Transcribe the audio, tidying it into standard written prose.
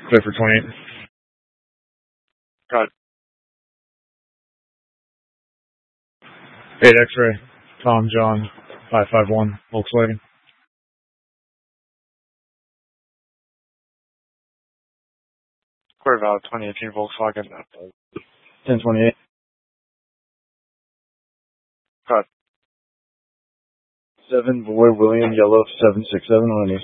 Clear for 28. Got it. 8 X-ray, Tom John, 551, Volkswagen. Clear valid 2018 Volkswagen. 1028. Got it. 7 Boy William Yellow 767 on an